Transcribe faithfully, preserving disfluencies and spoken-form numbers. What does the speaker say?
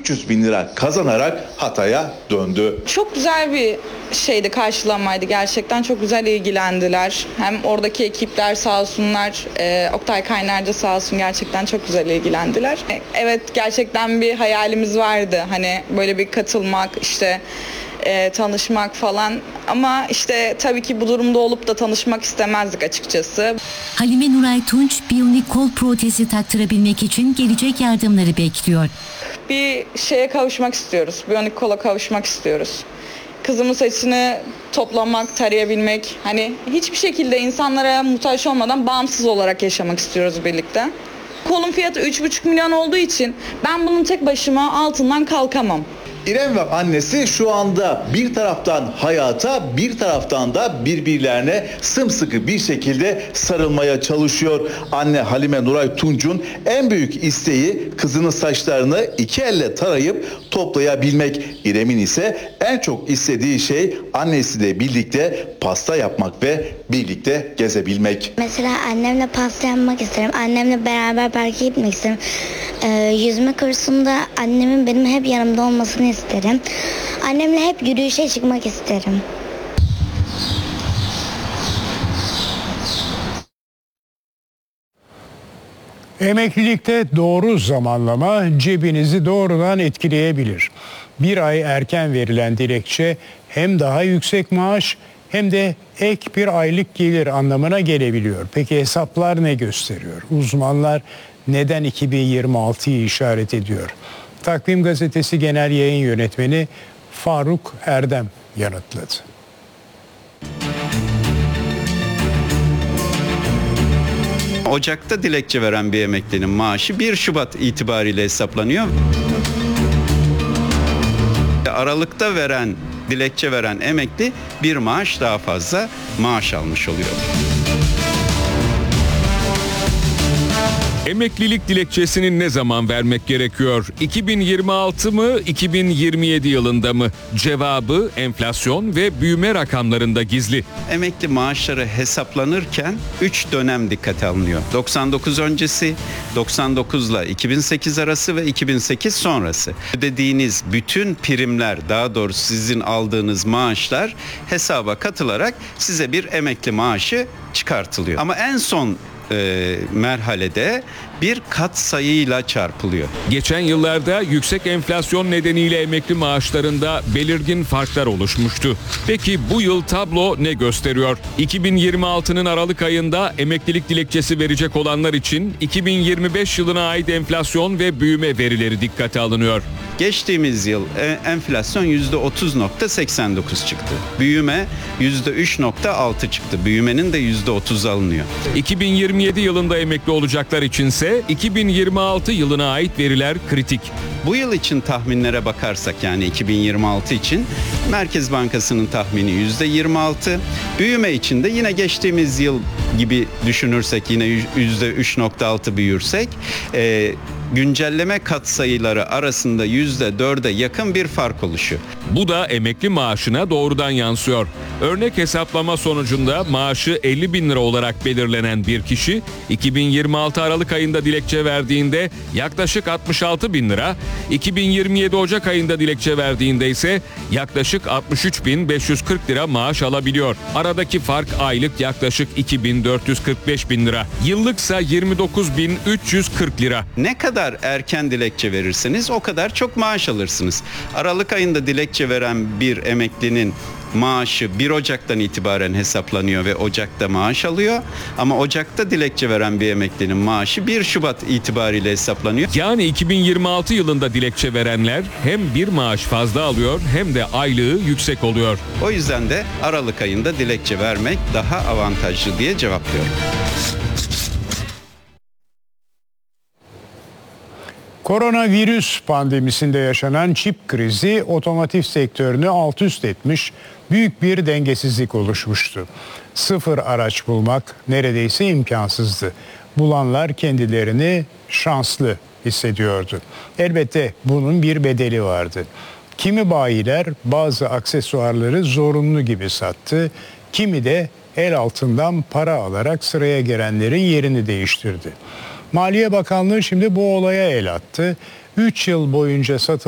üç yüz bin lira kazanarak Hatay'a döndü. Çok güzel bir şeydi, karşılamaydı gerçekten. Çok güzel ilgilendiler. Hem oradaki ekipler sağ olsunlar, e, Oktay Kaynar da sağ olsun, gerçekten çok güzel ilgilendiler. E, evet, gerçekten bir hayalimiz vardı. Hani böyle bir katılmak, işte e, tanışmak falan. Ama işte tabii ki bu durumda olup da tanışmak istemezdik açıkçası. Halime Nuray Tunç, biyonik kol protezi taktırabilmek için gelecek yardımları bekliyor. Bir şeye kavuşmak istiyoruz. Biyonik kola kavuşmak istiyoruz. Kızımın saçını toplamak, tarayabilmek, hani hiçbir şekilde insanlara muhtaç olmadan bağımsız olarak yaşamak istiyoruz birlikte. Kolun fiyatı üç buçuk milyon olduğu için ben bunun tek başıma altından kalkamam. İrem ve annesi şu anda bir taraftan hayata, bir taraftan da birbirlerine sımsıkı bir şekilde sarılmaya çalışıyor. Anne Halime Nuray Tunç'un en büyük isteği kızının saçlarını iki elle tarayıp toplayabilmek. İrem'in ise en çok istediği şey annesiyle birlikte pasta yapmak ve birlikte gezebilmek. Mesela annemle pasta yapmak isterim. Annemle beraber parka gitmek isterim. Ee, yüzme kursunda annemin benim hep yanımda olmasını isterim. Annemle hep yürüyüşe çıkmak isterim. Emeklilikte doğru zamanlama cebinizi doğrudan etkileyebilir. Bir ay erken verilen dilekçe hem daha yüksek maaş hem de ek bir aylık gelir anlamına gelebiliyor. Peki hesaplar ne gösteriyor? Uzmanlar neden iki bin yirmi altıyı işaret ediyor? Takvim Gazetesi Genel Yayın Yönetmeni Faruk Erdem yanıtladı. Ocak'ta dilekçe veren bir emeklinin maaşı bir Şubat itibariyle hesaplanıyor. Aralıkta veren, dilekçe veren emekli bir maaş daha fazla maaş almış oluyor. Emeklilik dilekçesini ne zaman vermek gerekiyor? iki bin yirmi altı mı, iki bin yirmi yedi yılında mı? Cevabı enflasyon ve büyüme rakamlarında gizli. Emekli maaşları hesaplanırken üç dönem dikkate alınıyor. doksan dokuz öncesi, doksan dokuz ile iki bin sekiz arası ve iki bin sekiz sonrası. Ödediğiniz bütün primler, daha doğrusu sizin aldığınız maaşlar hesaba katılarak size bir emekli maaşı çıkartılıyor. Ama en son E, merhalede bir kat sayıyla çarpılıyor. Geçen yıllarda yüksek enflasyon nedeniyle emekli maaşlarında belirgin farklar oluşmuştu. Peki bu yıl tablo ne gösteriyor? iki bin yirmi altının Aralık ayında emeklilik dilekçesi verecek olanlar için iki bin yirmi beş yılına ait enflasyon ve büyüme verileri dikkate alınıyor. Geçtiğimiz yıl enflasyon yüzde otuz nokta seksen dokuz çıktı. Büyüme yüzde üç nokta altı çıktı. Büyümenin de yüzde otuz alınıyor. iki bin yirmi yedi yılında emekli olacaklar içinse iki bin yirmi altı yılına ait veriler kritik. Bu yıl için tahminlere bakarsak, yani iki bin yirmi altı için Merkez Bankası'nın tahmini yüzde yirmi altı. Büyüme için de yine geçtiğimiz yıl gibi düşünürsek, yine yüzde üç nokta altı büyürsek, e, güncelleme katsayıları arasında yüzde dörde yakın bir fark oluşuyor. Bu da emekli maaşına doğrudan yansıyor. Örnek hesaplama sonucunda maaşı elli bin lira olarak belirlenen bir kişi iki bin yirmi altı Aralık ayında dilekçe verdiğinde yaklaşık altmış altı bin lira, iki bin yirmi yedi Ocak ayında dilekçe verdiğinde ise yaklaşık altmış üç bin beş yüz kırk lira maaş alabiliyor. Aradaki fark aylık yaklaşık iki bin dört yüz kırk beş bin lira. Yıllıksa yirmi dokuz bin üç yüz kırk lira. Ne kadar erken dilekçe verirseniz o kadar çok maaş alırsınız. Aralık ayında dilekçe veren bir emeklinin maaşı bir Ocak'tan itibaren hesaplanıyor ve Ocak'ta maaş alıyor. Ama Ocak'ta dilekçe veren bir emeklinin maaşı bir Şubat itibariyle hesaplanıyor. Yani iki bin yirmi altı yılında dilekçe verenler hem bir maaş fazla alıyor hem de aylığı yüksek oluyor. O yüzden de Aralık ayında dilekçe vermek daha avantajlı diye cevaplıyorum. Koronavirüs pandemisinde yaşanan çip krizi otomotiv sektörünü alt üst etmiş, büyük bir dengesizlik oluşmuştu. Sıfır araç bulmak neredeyse imkansızdı. Bulanlar kendilerini şanslı hissediyordu. Elbette bunun bir bedeli vardı. Kimi bayiler bazı aksesuarları zorunlu gibi sattı, kimi de el altından para alarak sıraya girenlerin yerini değiştirdi. Maliye Bakanlığı şimdi bu olaya el attı. üç yıl boyunca satılan